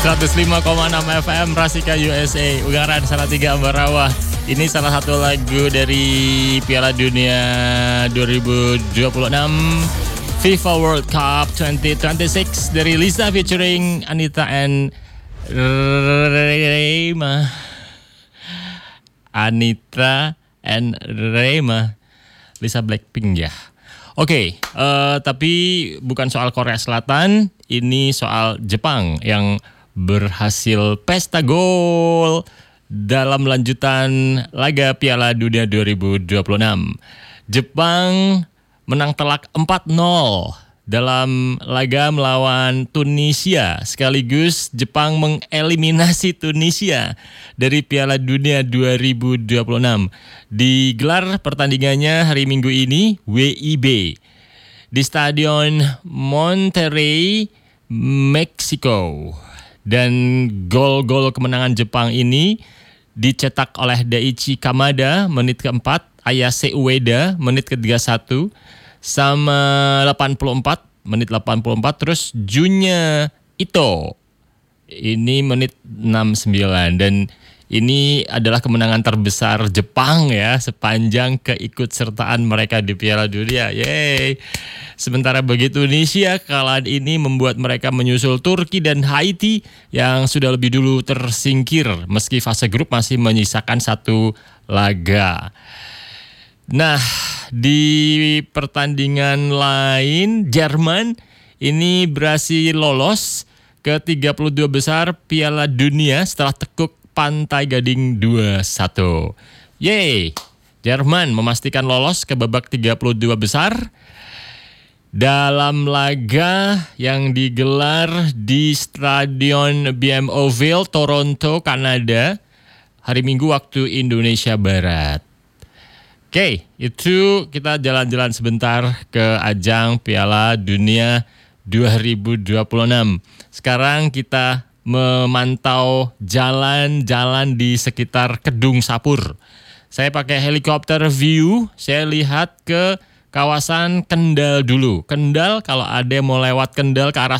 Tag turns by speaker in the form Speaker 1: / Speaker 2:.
Speaker 1: 105,6 FM Rasika USA, Ungaran Salatiga Ambarawa. Ini salah satu lagu dari Piala Dunia 2026 FIFA World Cup 2026 dari Lisa featuring Anita and Rema. Anita and Rema. Lisa Blackpink ya. Oke, tapi bukan soal Korea Selatan, ini soal Jepang yang berhasil pesta gol dalam lanjutan laga Piala Dunia 2026. Jepang menang telak 4-0 dalam laga melawan Tunisia. Sekaligus Jepang mengeliminasi Tunisia dari Piala Dunia 2026. Digelar pertandingannya hari Minggu ini, WIB, di Stadion Monterrey, Meksiko. Dan gol-gol kemenangan Jepang ini dicetak oleh Daichi Kamada menit keempat, Ayase Ueda menit ke-31, sama 84, menit 84, terus Junya Ito ini menit 69. Dan ini adalah kemenangan terbesar Jepang ya sepanjang keikutsertaan mereka di Piala Dunia. Yeay. Sementara bagi Tunisia, kekalahan ini membuat mereka menyusul Turki dan Haiti yang sudah lebih dulu tersingkir meski fase grup masih menyisakan satu laga. Nah, di pertandingan lain, Jerman ini berhasil lolos ke 32 besar Piala Dunia setelah tekuk Pantai Gading 2-1. Yeay, Jerman memastikan lolos ke babak 32 besar dalam laga yang digelar di Stadion BMO-Ville, Toronto, Kanada, hari Minggu waktu Indonesia Barat. Oke, itu kita jalan-jalan sebentar ke ajang Piala Dunia 2026. Sekarang kita memantau jalan-jalan di sekitar Kedung Sapur. Saya pakai helikopter view, saya lihat ke kawasan Kendal dulu. Kendal, kalau ada yang mau lewat Kendal ke arah